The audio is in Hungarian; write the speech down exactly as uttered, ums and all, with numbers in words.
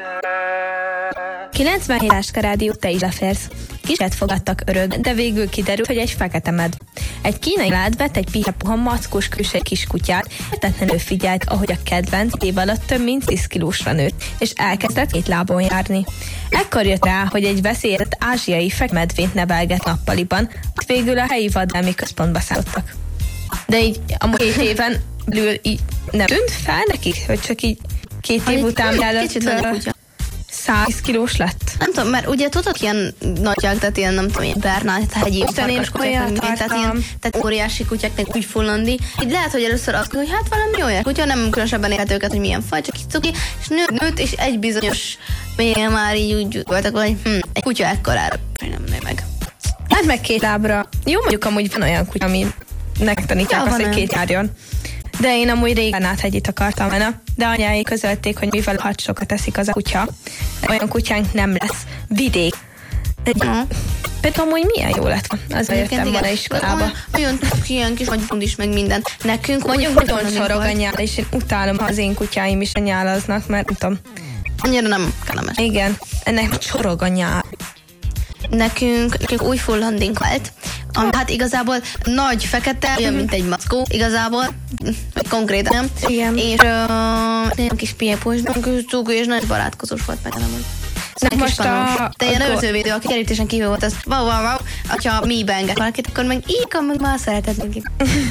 kilencvenhét Áska Rádió, te is leférsz. Kiset fogadtak örök, de végül kiderült, hogy egy fekete med. Egy kínai lát vett egy pihepuha mackós külső kiskutyát, értetlenül figyelt, ahogy a kedvenc év alatt több mint tíz kilósra nőtt, és elkezdett két lábon járni. Ekkor jött rá, hogy egy veszélyezett ázsiai fekete medvényt nevelget nappaliban, végül a helyi vadálmi központba szállottak. De így a két éven belül így nem tűnt fel nekik, hogy csak így két év után előtt száz kilós lett. Nem tudom, mert ugye tudod ilyen nagyják, tehát ilyen nem tudom, ilyen Bernát, hegyi, farkas kutyák, tehát ilyen tehát óriási kutyák, meg úgy fullandi. Így lehet, hogy először azt hogy hát valami olyan kutya, nem különösebben érhet őket, hogy milyen faj, csak így cuki, és nőtt, nőtt, és egy bizonyos mélyen már így úgy voltak, hogy hm, egy kutya ekkorára nem nő meg. Hát meg két lábra. Jó, mondjuk amúgy van olyan kutya, ami megtanítják azt, hogy két járjon. De én amúgy régen áthegyit akartam volna, de anyáik közölték, hogy mivel hat sokat teszik az a kutya, olyan kutyánk nem lesz. Vidék. Uh-huh. Például amúgy milyen jó lett. Azért jöttem volna iskolába. Olyan ilyen kis nagy is, meg minden. Nekünk mondjuk nagyon sorog a nyál, és én utálom, ha az én kutyáim is nyálaznak, mert nem tudom. Annyira nem kellemes. Igen, ennek sorog a nyál. Nekünk, nekünk új fullandink volt, ami hát igazából nagy fekete, olyan, mint egy mackó, igazából, konkrétan. Igen. És uh, nagyon kis piepós, és nagyon barátkozós volt meg, nem Na most a... Te ilyen őrzővédő, aki kerítésen kívül volt, az wow, wow, wow, hogyha mi beenged valakit, akkor meg így, meg már szereted neki.